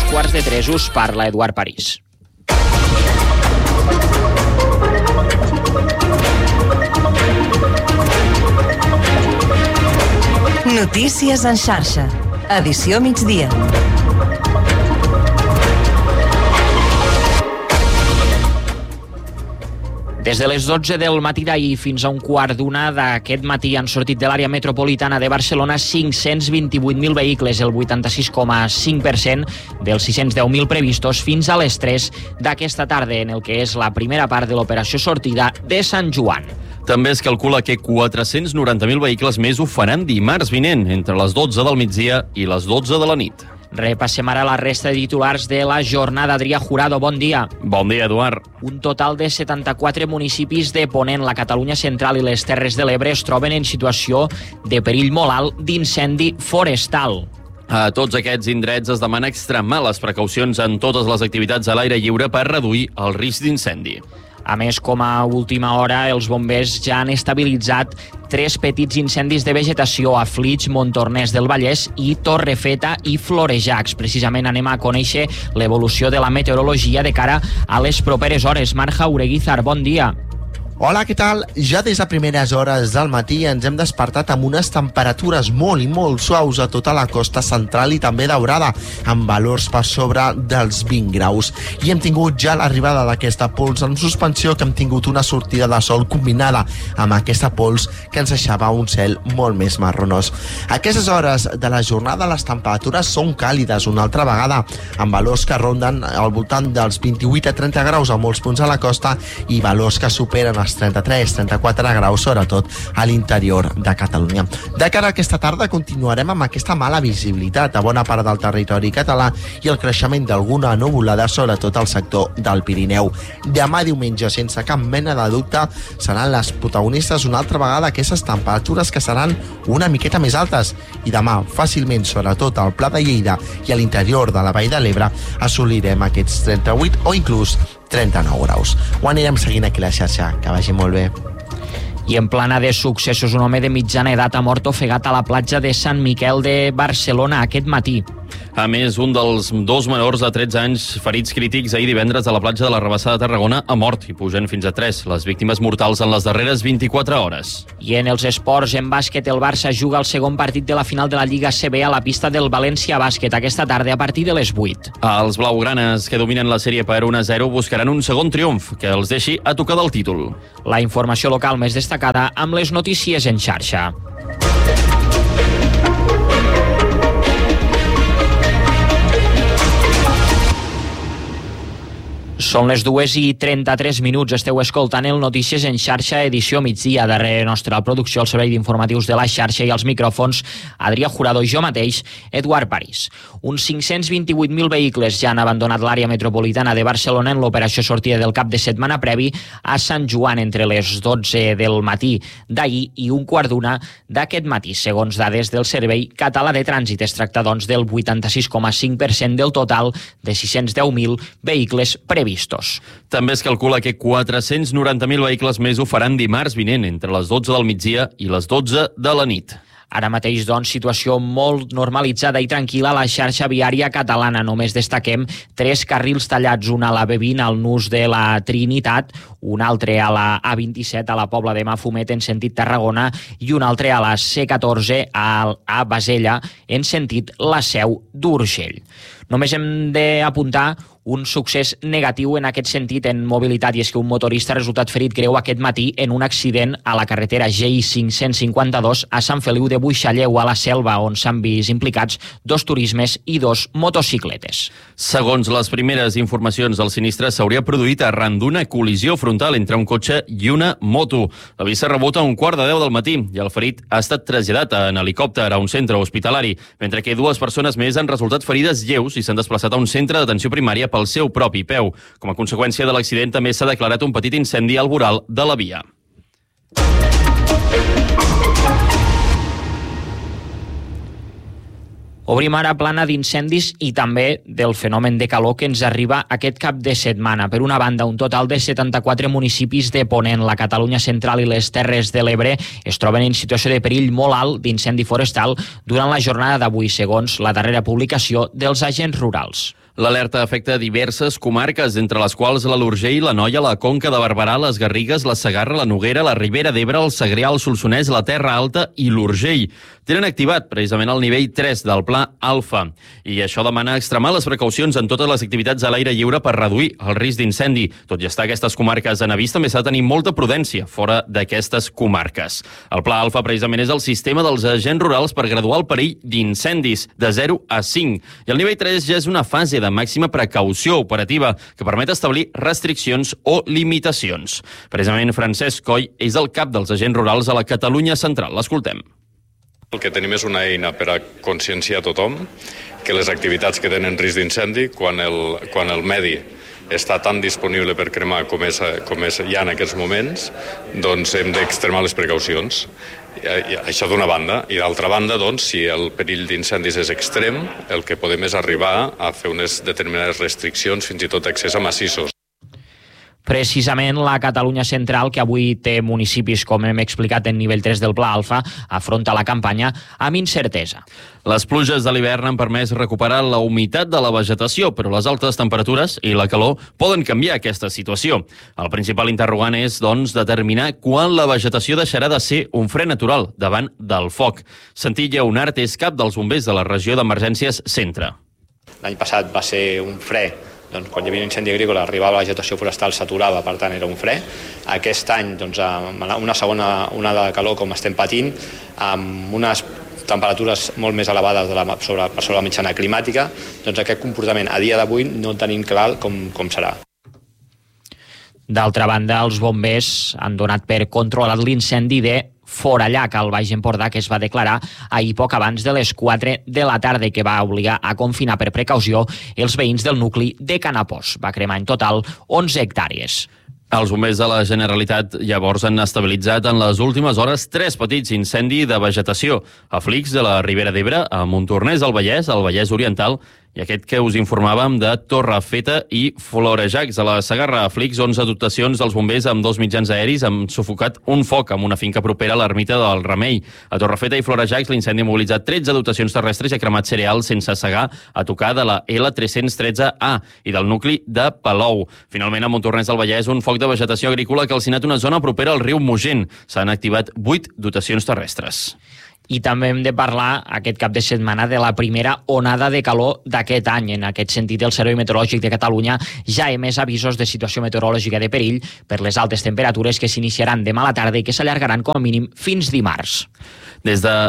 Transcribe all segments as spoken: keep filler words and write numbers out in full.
quarts de tres. Us parla Eduard París. Notícies en xarxa. Edició migdia. Des de les dotze del matí d'ahir fins a un quart d'una d'aquest matí han sortit de l'àrea metropolitana de Barcelona cinc-cents vint-i-vuit mil vehicles, el vuitanta-sis coma cinc per cent dels sis-cents deu mil previstos fins a les tres d'aquesta tarda, en el que és la primera part de l'operació sortida de Sant Joan. També es calcula que quatre-cents noranta mil vehicles més ho faran dimarts vinent, entre les dotze del migdia i les dotze de la nit. Repassem ara la resta de titulars de la jornada. Adrià Jurado, bon dia. Bon dia, Eduard. Un total de setanta-quatre municipis de Ponent, la Catalunya Central i les Terres de l'Ebre es troben en situació de perill molt alt d'incendi forestal. A tots aquests indrets es demana extremar les precaucions en totes les activitats a l'aire lliure per reduir el risc d'incendi. A més, com a última hora, els bombers ja han estabilitzat tres petits incendis de vegetació a Flix, Montornès del Vallès i Torrefeta i Florejacs. Precisament anem a conèixer l'evolució de la meteorologia de cara a les properes hores. Marc Jaureguizar, bon dia. Hola, què tal? Ja des de primeres hores del matí ens hem despertat amb unes temperatures molt i molt suaus a tota la costa central i també daurada, amb valors per sobre dels vint graus. I hem tingut ja l'arribada d'aquesta pols en suspensió, que hem tingut una sortida de sol combinada amb aquesta pols que ens deixava un cel molt més marronós. A aquestes hores de la jornada les temperatures són càlides una altra vegada, amb valors que ronden al voltant dels vint-i-vuit a trenta graus a molts punts a la costa i valors que superen els trenta-tres a trenta-quatre graus, sobretot a l'interior de Catalunya. De cara a aquesta tarda continuarem amb aquesta mala visibilitat a bona part del territori català i el creixement d'alguna nuvolada, sobretot al sector del Pirineu. Demà diumenge, sense cap mena de dubte, seran les protagonistes una altra vegada aquestes temperatures que seran una miqueta més altes i demà fàcilment, sobretot al Pla de Lleida i a l'interior de la Vall de l'Ebre, assolirem aquests trenta-vuit o inclús trenta-nou graus. Ho anirem seguint aquí a la xarxa. Que vagi molt bé. I en plana de successos, un home de mitjana edat ha mort ofegat a la platja de Sant Miquel de Barcelona aquest matí. A més, un dels dos menors de tretze anys ferits crítics ahir divendres a la platja de la Rabassada de Tarragona ha mort i pugen fins a tres les víctimes mortals en les darreres vint-i-quatre hores. I en els esports, en bàsquet, el Barça juga el segon partit de la final de la Lliga C B a la pista del València Bàsquet aquesta tarda a partir de les vuit. Els blaugranes, que dominen la sèrie per un a zero, buscaran un segon triomf que els deixi a tocar del títol. La informació local més destacada amb les notícies en xarxa. Són les dues i trenta-tres minuts. Esteu escoltant el Notícies en xarxa, edició migdia. Darrere nostra la producció, el servei d'informatius de la xarxa i els micròfons, Adrià Jurado i jo mateix, Eduard París. Uns cinc-cents vint-i-vuit mil vehicles ja han abandonat l'àrea metropolitana de Barcelona en l'operació sortida del cap de setmana previ a Sant Joan entre les dotze del matí d'ahir i un quart d'una d'aquest matí, segons dades del Servei Català de Trànsit. Es tracta, doncs, del vuitanta-sis coma cinc per cent del total de sis-cents deu mil vehicles previstos. També es calcula que quatre-cents noranta mil vehicles més ho faran dimarts vinent, entre les dotze del migdia i les dotze de la nit. Ara mateix, doncs, situació molt normalitzada i tranquil·la a la xarxa viària catalana. Només destaquem tres carrils tallats, un a la B vint al nus de la Trinitat, un altre a la A vint-i-set a la Pobla de Mafumet en sentit Tarragona i un altre a la C catorze a Basella en sentit la Seu d'Urgell. Només hem d'apuntar un succés negatiu en aquest sentit en mobilitat, i és que un motorista ha resultat ferit greu aquest matí en un accident a la carretera G I cinc-cents cinquanta-dos a Sant Feliu de Buixalleu, a la Selva, on s'han vist implicats dos turismes i dos motocicletes. Segons les primeres informacions, el sinistre s'hauria produït arran d'una col·lisió frontal entre un cotxe i una moto. L'avís s'ha rebut a un quart de deu del matí i el ferit ha estat traslladat en helicòpter a un centre hospitalari, mentre que dues persones més han resultat ferides lleus i s'han desplaçat a un centre d'atenció primària pel seu propi peu. Com a conseqüència de l'accident també s'ha declarat un petit incendi al voral de la via. Obrim ara plana d'incendis i també del fenomen de calor que ens arriba aquest cap de setmana. Per una banda, un total de setanta-quatre municipis de Ponent, la Catalunya Central i les Terres de l'Ebre es troben en situació de perill molt alt d'incendi forestal durant la jornada d'avui, segons la darrera publicació dels agents rurals. L'alerta afecta diverses comarques, entre les quals la l'Urgell, la Noia, la Conca de Barberà, les Garrigues, la Segarra, la Noguera, la Ribera d'Ebre, el Segrià, el Solsonès, la Terra Alta i l'Urgell. Tenen activat precisament el nivell tres del Pla Alfa. I això demana extremar les precaucions en totes les activitats a l'aire lliure per reduir el risc d'incendi. Tot i estar aquestes comarques en avís, també s'ha de tenir molta prudència fora d'aquestes comarques. El Pla Alfa precisament és el sistema dels agents rurals per graduar el perill d'incendis de zero a cinc. I el nivell tres ja és una fase de màxima precaució operativa que permet establir restriccions o limitacions. Precisament Francesc Coll és el cap dels agents rurals a la Catalunya Central. L'escoltem. El que tenim és una eina per a conscienciar tothom que les activitats que tenen risc d'incendi, quan el, quan el medi està tan disponible per cremar com és, com és ja en aquests moments, doncs hem d'extremar les precaucions. I això d'una banda, i d'altra banda, doncs, si el perill d'incendis és extrem, el que podem és arribar a fer unes determinades restriccions, fins i tot accés a massissos. Precisament la Catalunya Central, que avui té municipis, com hem explicat, en nivell tres del Pla Alfa, afronta la campanya amb incertesa. Les pluges de l'hivern han permès recuperar la humitat de la vegetació, però les altes temperatures i la calor poden canviar aquesta situació. El principal interrogant és, doncs, determinar quan la vegetació deixarà de ser un fre natural davant del foc. Santi Lleonart és cap dels bombers de la regió d'emergències Centre. L'any passat va ser un fre. Doncs, quan hi havia un incendi agrícola, arribava la vegetació forestal, s'aturava, per tant era un fre. Aquest any, doncs, amb una segona onada de calor com estem patint, amb unes temperatures molt més elevades de la, sobre, per sobre la mitjana climàtica, doncs aquest comportament a dia d'avui no tenim clar com, com serà. D'altra banda, els bombers han donat per controlat l'incendi de Forallac, al Baix Empordà, que es va declarar ahir poc abans de les quatre de la tarda, que va obligar a confinar per precaució els veïns del nucli de Canapós. Va cremar en total onze hectàrees. Els bombers de la Generalitat llavors han estabilitzat en les últimes hores tres petits incendis de vegetació a Flix de la Ribera d'Ebre, a Montornès del Vallès, al Vallès Oriental, i aquest que us informàvem de Torrefeta i Florejacs. A la Segarra, a Flix, onze dotacions dels bombers amb dos mitjans aeris han sufocat un foc amb una finca propera a l'ermita del Remei. A Torrefeta i Florejacs l'incendi ha mobilitzat tretze dotacions terrestres i ha cremat cereals sense segar a tocar de la L tres-cents tretze A i del nucli de Palou. Finalment, a Montornès del Vallès, un foc de vegetació agrícola que ha calcinat una zona propera al riu Mogent. S'han activat vuit dotacions terrestres. I també hem de parlar aquest cap de setmana de la primera onada de calor d'aquest any. En aquest sentit, el Servei Meteorològic de Catalunya ja ha emès avisos de situació meteorològica de perill per les altes temperatures que s'iniciaran demà a la tarda i que s'allargaran com a mínim fins dimarts. Des de...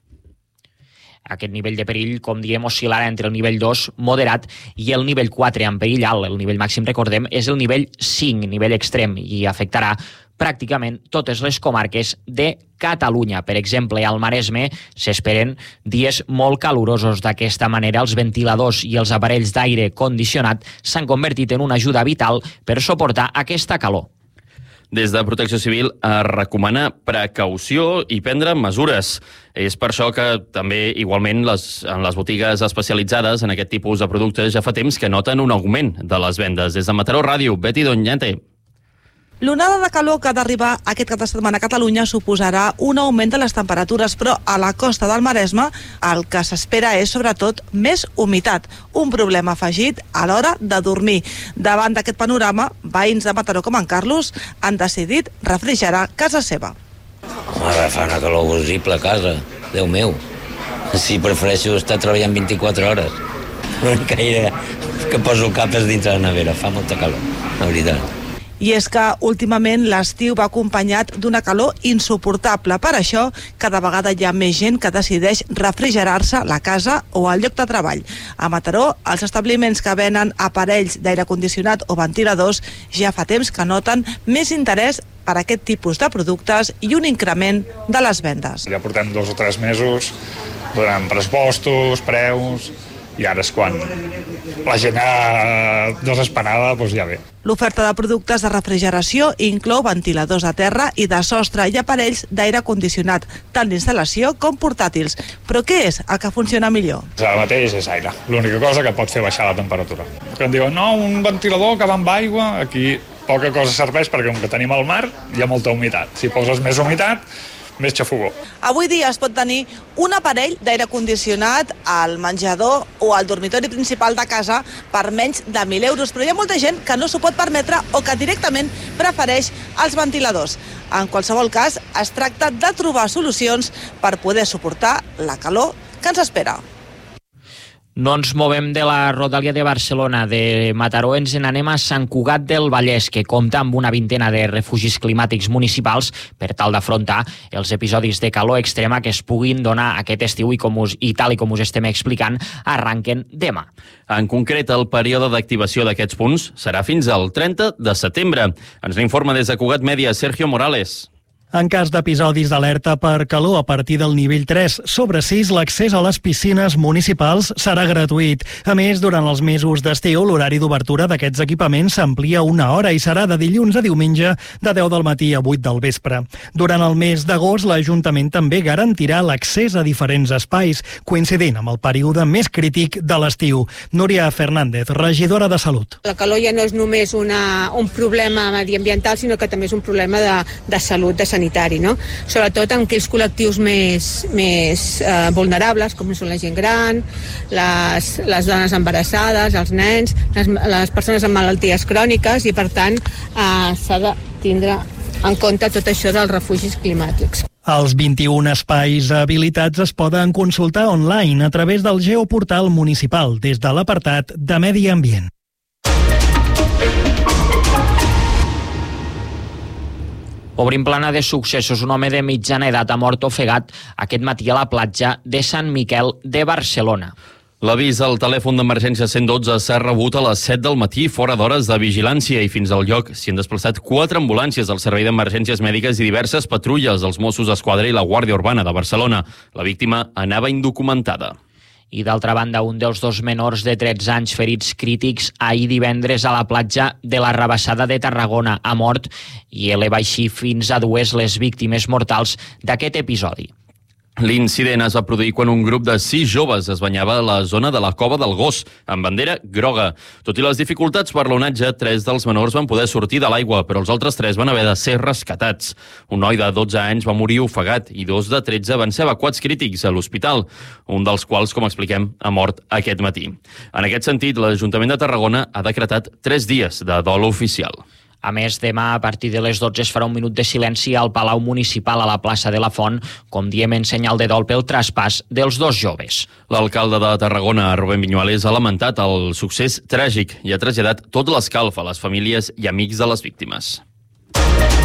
Aquest nivell de perill, com diem, oscil·larà entre el nivell dos, moderat, i el nivell quatre, en perill alt. El nivell màxim, recordem, és el nivell cinc, nivell extrem, i afectarà pràcticament totes les comarques de Catalunya. Per exemple, al Maresme s'esperen dies molt calorosos. D'aquesta manera, els ventiladors i els aparells d'aire condicionat s'han convertit en una ajuda vital per suportar aquesta calor. Des de Protecció Civil es recomana precaució i prendre mesures. És per això que també, igualment, les, en les botigues especialitzades en aquest tipus de productes ja fa temps que noten un augment de les vendes. Des de Mataró Ràdio, Betty Doñate. L'onada de calor que ha d'arribar aquest cap de setmana a Catalunya suposarà un augment de les temperatures, però a la costa del Maresme el que s'espera és, sobretot, més humitat, un problema afegit a l'hora de dormir. Davant d'aquest panorama, veïns de Mataró com en Carlos han decidit refrigerar casa seva. Ara fa una calor horrible a casa, Déu meu. Sí, prefereixo estar treballant vint-i-quatre hores. Gaire que poso el cap és dintre la nevera, fa molta calor, la veritat. I és que últimament l'estiu va acompanyat d'una calor insuportable. Per això, cada vegada hi ha més gent que decideix refrigerar-se la casa o el lloc de treball. A Mataró, els establiments que venen aparells d'aire condicionat o ventiladors ja fa temps que noten més interès per aquest tipus de productes i un increment de les vendes. Ja portem dos o tres mesos donant pressupostos, preus, i ara és quan la gent desesperada doncs ja ve. L'oferta de productes de refrigeració inclou ventiladors de terra i de sostre i aparells d'aire condicionat, tant d'instal·lació com portàtils. Però què és el que funciona millor? Ara mateix és aire, l'única cosa que pot fer baixar la temperatura. Que em diuen, no, un ventilador que va amb aigua, aquí poca cosa serveix perquè com que tenim al mar hi ha molta humitat. Si poses més humitat, més xafogó. Avui dia es pot tenir un aparell d'aire condicionat al menjador o al dormitori principal de casa per menys de mil euros, però hi ha molta gent que no s'ho pot permetre o que directament prefereix els ventiladors. En qualsevol cas, es tracta de trobar solucions per poder suportar la calor que ens espera. No ens movem de la rodalia de Barcelona. De Mataró ens n'anem a Sant Cugat del Vallès, que compta amb una vintena de refugis climàtics municipals per tal d'afrontar els episodis de calor extrema que es puguin donar aquest estiu i, com us, i tal i com us estem explicant, arranquen demà. En concret, el període d'activació d'aquests punts serà fins al trenta de setembre. Ens n'informa des de Cugat Mèdia, Sergio Morales. En cas d'episodis d'alerta per calor a partir del nivell tres sobre sis, l'accés a les piscines municipals serà gratuït. A més, durant els mesos d'estiu, l'horari d'obertura d'aquests equipaments s'amplia una hora i serà de dilluns a diumenge de deu del matí a vuit del vespre. Durant el mes d'agost, l'Ajuntament també garantirà l'accés a diferents espais, coincidint amb el període més crític de l'estiu. Núria Fernández, regidora de Salut. La calor ja no és només una, un problema mediambiental, sinó que també és un problema de, de salut, de sanitari, no? Sobretot en aquells col·lectius més, més eh, vulnerables, com són la gent gran, les, les dones embarassades, els nens, les, les persones amb malalties cròniques, i per tant eh, s'ha de tindre en compte tot això dels refugis climàtics. Els vint-i-un espais habilitats es poden consultar online a través del geoportal municipal des de l'apartat de Medi Ambient. Obrim plana de successos. Un home de mitjana edat ha mort ofegat aquest matí a la platja de Sant Miquel de Barcelona. L'avís al telèfon d'emergència cent dotze s'ha rebut a les set del matí fora d'hores de vigilància i fins al lloc s'hi han desplaçat quatre ambulàncies del Servei d'Emergències Mèdiques i diverses patrulles dels Mossos d'Esquadra i la Guàrdia Urbana de Barcelona. La víctima anava indocumentada. I d'altra banda, un dels dos menors de tretze anys ferits crítics ahir divendres a la platja de la Rabassada de Tarragona ha mort i eleva així fins a dues les víctimes mortals d'aquest episodi. L'incident es va produir quan un grup de sis joves es banyava a la zona de la Cova del Gos, amb bandera groga. Tot i les dificultats per l'onatge, tres dels menors van poder sortir de l'aigua, però els altres tres van haver de ser rescatats. Un noi de dotze anys va morir ofegat i dos de tretze van ser evacuats crítics a l'hospital, un dels quals, com expliquem, ha mort aquest matí. En aquest sentit, l'Ajuntament de Tarragona ha decretat tres dies de dol oficial. A més, demà a partir de les dotze es farà un minut de silenci al Palau Municipal a la plaça de la Font, com diem en senyal de dol pel traspàs dels dos joves. L'alcalde de Tarragona, Rubén Viñuales, ha lamentat el succés tràgic i ha traslladat tot l'escalf a les famílies i amics de les víctimes.